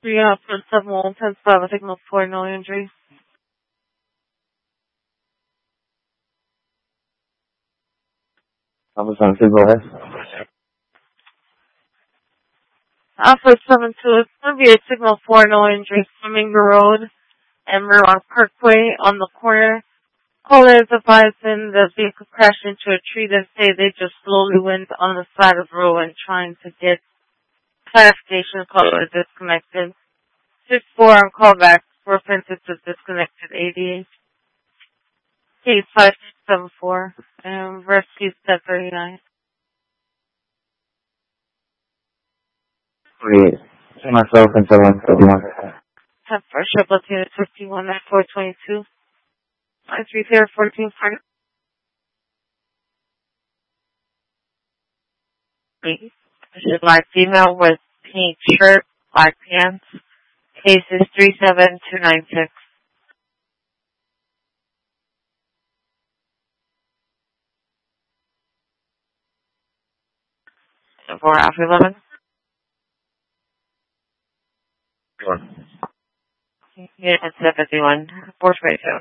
For 7-1-10-5, signal 4, no injuries. Amazon, go ahead. Alpha 7-2, it's going to be a signal 4, no injuries, Flamingo Road and Muroc Parkway on the corner. Caller is advising the vehicle crashed into a tree. They say they just slowly went on the side of the road and trying to get clarification. Caller disconnected. 6-4 on callback. References to disconnected 88. Case 5674. And rescue 1039. 48. Myself and someone 31. 10 for Triple T 51 at 422. 930 14 Should like female with pink shirt, black pants. Case is 37296. For after 11. Sure. Yeah, it's 51. 422.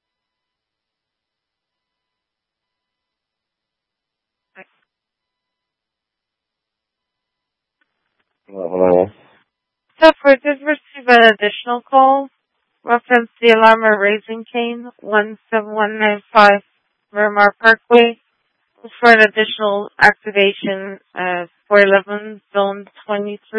Hello. So did receive an additional call. Reference the alarm at Raising Cane, 17195 Miramar Parkway. For an additional activation, 411 Zone 23.